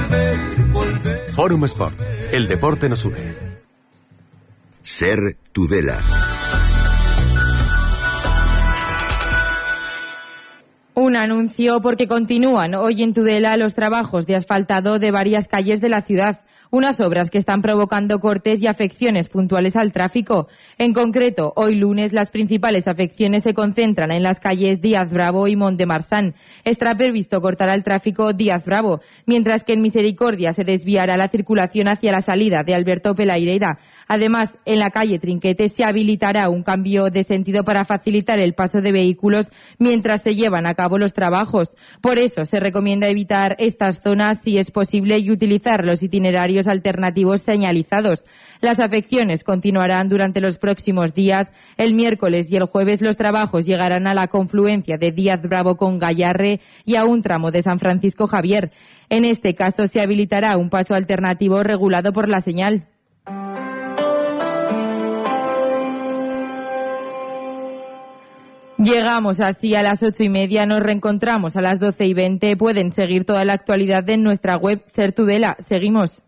Fórum Sport. El deporte nos une. Ser Tudela. Un anuncio porque continúan hoy en Tudela los trabajos de asfaltado de varias calles de la ciudad. Unas obras que están provocando cortes y afecciones puntuales al tráfico. En concreto, hoy lunes las principales afecciones se concentran en las calles Díaz Bravo y Mont-de-Marsan. Está previsto cortar el tráfico Díaz Bravo, mientras que en Misericordia se desviará la circulación hacia la salida de Alberto Pelaireira. Además, en la calle Trinquete se habilitará un cambio de sentido para facilitar el paso de vehículos mientras se llevan a cabo los trabajos. Por eso se recomienda evitar estas zonas si es posible y utilizar los itinerarios alternativos señalizados. Las afecciones continuarán durante los próximos días. El miércoles y el jueves los trabajos llegarán a la confluencia de Díaz Bravo con Gallarre y a un tramo de San Francisco Javier. En este caso se habilitará un paso alternativo regulado por la señal. Llegamos así a las 8:30, nos reencontramos a las 12:20. Pueden seguir toda la actualidad en nuestra web Ser Tudela. Seguimos.